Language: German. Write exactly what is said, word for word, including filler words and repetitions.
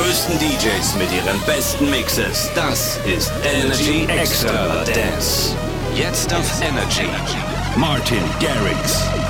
größten D Js mit ihren besten Mixes. Das ist Energy Extravagance. Jetzt auf Energy. Martin Garrix.